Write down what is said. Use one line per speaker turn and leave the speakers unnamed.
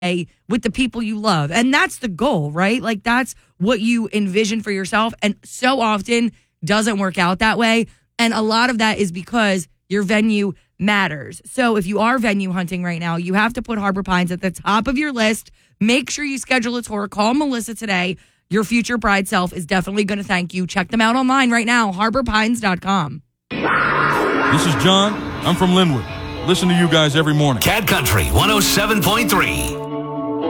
with the people you love. And that's the goal, right? Like that's what you envision for yourself. And so often doesn't work out that way. And a lot of that is because your venue matters. So if you are venue hunting right now, you have to put Harbor Pines at the top of your list. Make sure you schedule a tour. Call Melissa today. Your future bride self is definitely going to thank you. Check them out online right now, harborpines.com.
This is John. I'm from Linwood. Listen to you guys every morning.
Cat Country 107.3.